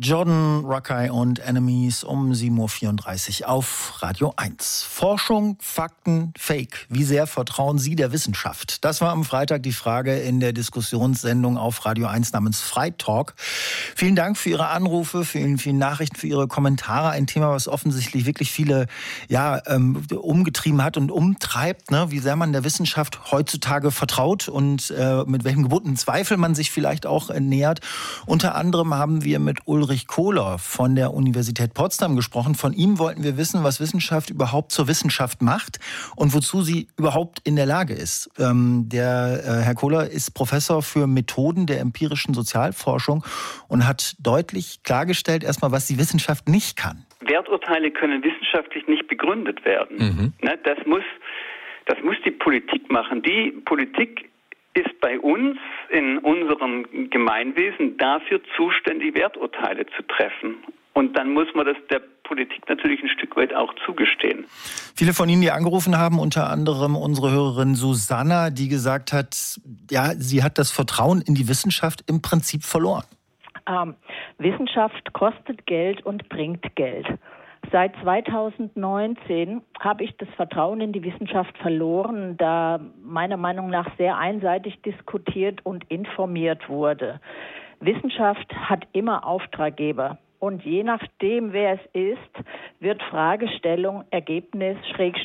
Jordan Rakei und Enemies um 7.34 Uhr auf Radio 1. Forschung, Fakten, Fake. Wie sehr vertrauen Sie der Wissenschaft? Das war am Freitag die Frage in der Diskussionssendung auf Radio 1 namens Freitalk. Vielen Dank für Ihre Anrufe, für vielen Nachrichten, für Ihre Kommentare. Ein Thema, was offensichtlich wirklich viele umgetrieben hat und umtreibt, ne? Wie sehr man der Wissenschaft heutzutage vertraut und mit welchem gebotenen Zweifel man sich vielleicht auch nähert. Unter anderem haben wir mit Ulrich Kohler von der Universität Potsdam gesprochen. Von ihm wollten wir wissen, was Wissenschaft überhaupt zur Wissenschaft macht und wozu sie überhaupt in der Lage ist. Herr Kohler ist Professor für Methoden der empirischen Sozialforschung und hat deutlich klargestellt erstmal, was die Wissenschaft nicht kann. Werturteile können wissenschaftlich nicht begründet werden. Das muss die Politik machen. Die Politik ist bei uns in unserem Gemeinwesen dafür zuständig, Werturteile zu treffen. Und dann muss man das der Politik natürlich ein Stück weit auch zugestehen. Viele von Ihnen, die angerufen haben, unter anderem unsere Hörerin Susanna, die gesagt hat, ja, sie hat das Vertrauen in die Wissenschaft im Prinzip verloren. Wissenschaft kostet Geld und bringt Geld. Seit 2019 habe ich das Vertrauen in die Wissenschaft verloren, da meiner Meinung nach sehr einseitig diskutiert und informiert wurde. Wissenschaft hat immer Auftraggeber und je nachdem, wer es ist, wird Fragestellung, Ergebnis,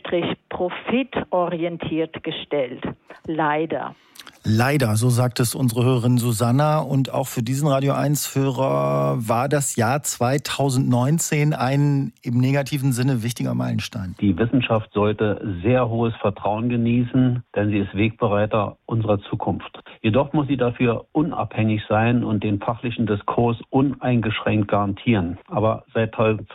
profitorientiert gestellt. Leider. Leider, so sagt es unsere Hörerin Susanna. Und auch für diesen Radio 1-Hörer war das Jahr 2019 ein im negativen Sinne wichtiger Meilenstein. Die Wissenschaft sollte sehr hohes Vertrauen genießen, denn sie ist Wegbereiter unserer Zukunft. Jedoch muss sie dafür unabhängig sein und den fachlichen Diskurs uneingeschränkt garantieren. Aber seit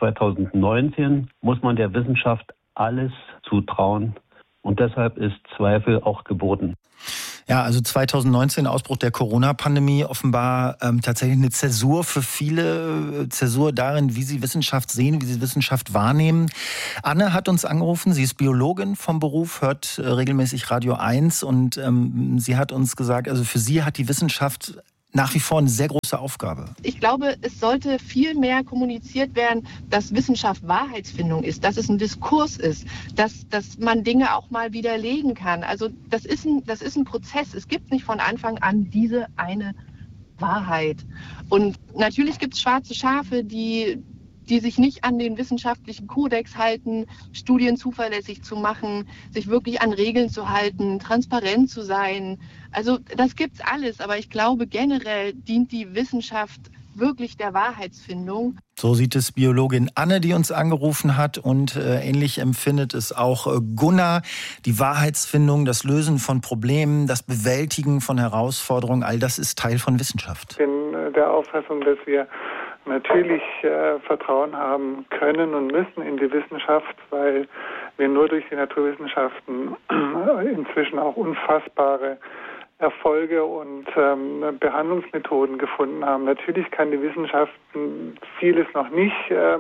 2019 muss man der Wissenschaft alles zutrauen und deshalb ist Zweifel auch geboten. Ja, also 2019, Ausbruch der Corona-Pandemie, offenbar tatsächlich eine Zäsur für viele, Zäsur darin, wie sie Wissenschaft sehen, wie sie Wissenschaft wahrnehmen. Anne hat uns angerufen, sie ist Biologin vom Beruf, hört regelmäßig Radio 1 und sie hat uns gesagt, also für sie hat die Wissenschaft nach wie vor eine sehr große Aufgabe. Ich glaube, es sollte viel mehr kommuniziert werden, dass Wissenschaft Wahrheitsfindung ist, dass es ein Diskurs ist, dass man Dinge auch mal widerlegen kann. Also das ist ein Prozess. Es gibt nicht von Anfang an diese eine Wahrheit. Und natürlich gibt es schwarze Schafe, die sich nicht an den wissenschaftlichen Kodex halten, Studien zuverlässig zu machen, sich wirklich an Regeln zu halten, transparent zu sein. Also das gibt's alles, aber ich glaube generell dient die Wissenschaft wirklich der Wahrheitsfindung. So sieht es Biologin Anne, die uns angerufen hat, und ähnlich empfindet es auch Gunnar. Die Wahrheitsfindung, das Lösen von Problemen, das Bewältigen von Herausforderungen, all das ist Teil von Wissenschaft. Ich bin der Auffassung, dass wir natürlich Vertrauen haben können und müssen in die Wissenschaft, weil wir nur durch die Naturwissenschaften inzwischen auch unfassbare Erfolge und Behandlungsmethoden gefunden haben. Natürlich kann die Wissenschaft vieles noch nicht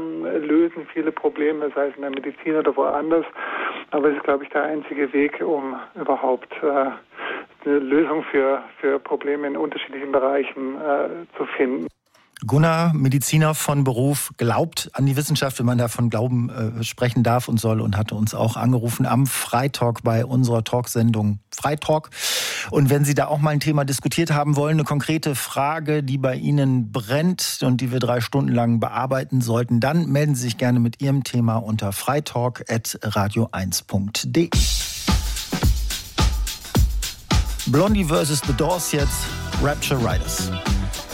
lösen, viele Probleme, sei es in der Medizin oder woanders, aber es ist, glaube ich, der einzige Weg, um überhaupt eine Lösung für Probleme in unterschiedlichen Bereichen zu finden. Gunnar, Mediziner von Beruf, glaubt an die Wissenschaft, wenn man da von Glauben sprechen darf und soll, und hatte uns auch angerufen am Freitalk bei unserer Talksendung Freitalk. Und wenn Sie da auch mal ein Thema diskutiert haben wollen, eine konkrete Frage, die bei Ihnen brennt und die wir 3 Stunden lang bearbeiten sollten, dann melden Sie sich gerne mit Ihrem Thema unter freitalk@radio1.de. Blondie vs. The Doors jetzt, Rapture Riders.